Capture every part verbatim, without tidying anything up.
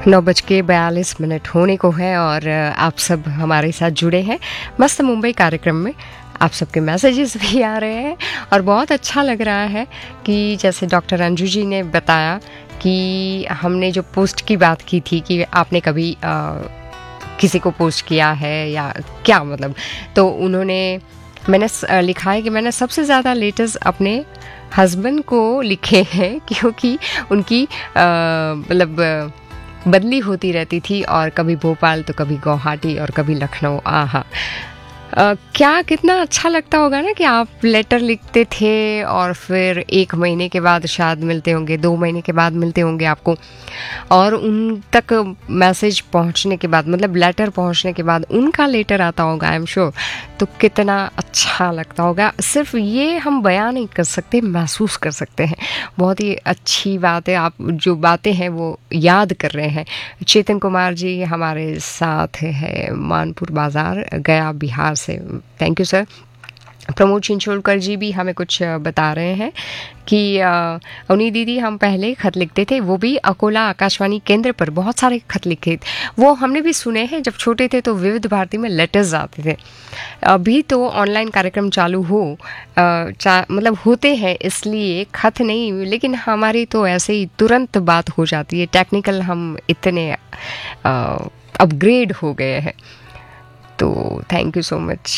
नौ बज के बयालीस मिनट होने को है और आप सब हमारे साथ जुड़े हैं मस्त मुंबई कार्यक्रम में। आप सबके मैसेजेस भी आ रहे हैं और बहुत अच्छा लग रहा है कि जैसे डॉक्टर अंजू जी ने बताया कि हमने जो पोस्ट की बात की थी कि आपने कभी आ, किसी को पोस्ट किया है या क्या, मतलब तो उन्होंने मैंने लिखा है कि मैंने सबसे ज़्यादा लेटर्स अपने हस्बैंड को लिखे हैं क्योंकि उनकी मतलब बदली होती रहती थी और कभी भोपाल तो कभी गुवाहाटी और कभी लखनऊ। आहा Uh, क्या कितना अच्छा लगता होगा ना कि आप लेटर लिखते थे और फिर एक महीने के बाद शायद मिलते होंगे, दो महीने के बाद मिलते होंगे आपको, और उन तक मैसेज पहुंचने के बाद, मतलब लेटर पहुंचने के बाद उनका लेटर आता होगा, आई एम श्योर, तो कितना अच्छा लगता होगा। सिर्फ ये हम बयान नहीं कर सकते, महसूस कर सकते हैं। बहुत ही अच्छी बात है, आप जो बातें हैं वो याद कर रहे हैं। चेतन कुमार जी हमारे साथ है मानपुर बाज़ार गया बिहार से, thank you sir. Pramod Chincholkar जी भी हमें कुछ बता रहे हैं कि उन्हीं दीदी हम पहले खत लिखते थे, वो भी अकोला आकाशवाणी केंद्र पर बहुत सारे खत लिखे, वो हमने भी सुने हैं। जब छोटे थे तो विविध भारती में लेटर्स आते थे। अभी तो ऑनलाइन कार्यक्रम चालू हो मतलब होते हैं इसलिए खत नहीं, लेकिन हमारी तो ऐसे ही तुरंत बात हो जाती है। टेक्निकल हम इतने अपग्रेड हो गए हैं, तो थैंक यू सो मच।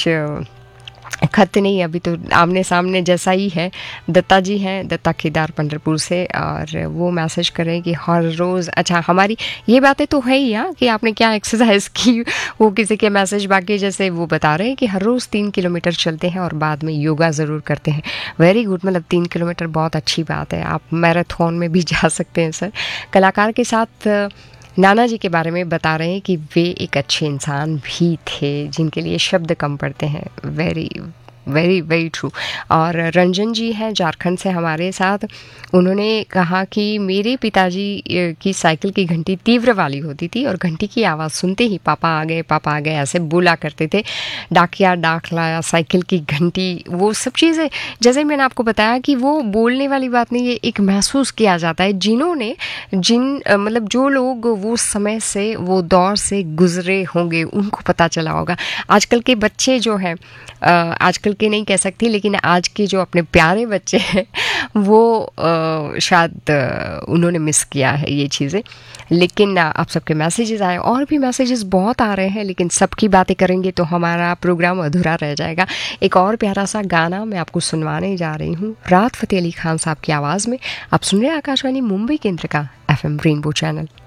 खत नहीं, अभी तो आमने सामने जैसा ही है। दत्ता जी हैं, दत्ता केदार पंडरपुर से, और वो मैसेज कर रहे हैं कि हर रोज़, अच्छा हमारी ये बातें तो है ही यहाँ कि आपने क्या एक्सरसाइज की, वो किसी के मैसेज बाकी जैसे वो बता रहे हैं कि हर रोज़ तीन किलोमीटर चलते हैं और बाद में योगा ज़रूर करते हैं। वेरी गुड, मतलब तीन किलोमीटर बहुत अच्छी बात है। आप मैराथन में भी जा सकते हैं सर। कलाकार के साथ नाना जी के बारे में बता रहे हैं कि वे एक अच्छे इंसान भी थे जिनके लिए शब्द कम पड़ते हैं। Very very very true. और रंजन जी हैं झारखंड से हमारे साथ, उन्होंने कहा कि मेरे पिताजी की साइकिल की घंटी तीव्र वाली होती थी और घंटी की आवाज़ सुनते ही पापा आ गए पापा आ गए ऐसे बोला करते थे। डाकिया डाक लाया, साइकिल की घंटी, वो सब चीज़ें, जैसे मैंने आपको बताया कि वो बोलने वाली बात नहीं, ये एक महसूस किया जाता है। जिन्होंने जिन मतलब जो लोग वो समय से, वो दौर से गुजरे होंगे, उनको पता चला होगा। आजकल के बच्चे जो हैं, आजकल के नहीं कह सकती, लेकिन आज के जो अपने प्यारे बच्चे हैं वो आ, शायद आ, उन्होंने मिस किया है ये चीज़ें। लेकिन आ, आप सबके मैसेजेस आए, और भी मैसेजेस बहुत आ रहे हैं, लेकिन सबकी बातें करेंगे तो हमारा प्रोग्राम अधूरा रह जाएगा। एक और प्यारा सा गाना मैं आपको सुनवाने जा रही हूँ, राहत फ़तेह अली खान साहब की आवाज़ में। आप सुन रहे हैं आकाशवाणी मुंबई केंद्र का एफ एम रेनबो चैनल।